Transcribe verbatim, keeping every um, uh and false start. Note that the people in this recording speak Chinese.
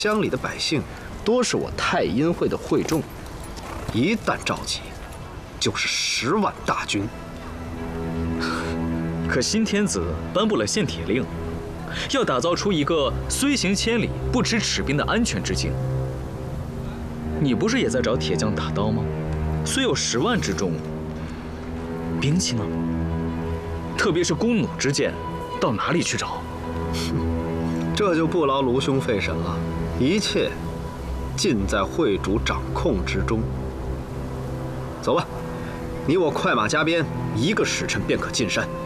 乡里的百姓多是我太阴会的会众，一旦召集，就是十万大军。 可新天子颁布了限铁令，要打造出一个虽行千里不持尺兵的安全之境。你不是也在找铁匠打刀吗？虽有十万之众，兵器呢？特别是弓弩之箭，到哪里去找？ 这就不劳卢兄费神了，一切尽在会主掌控之中。走吧，你我快马加鞭，一个时辰便可进山。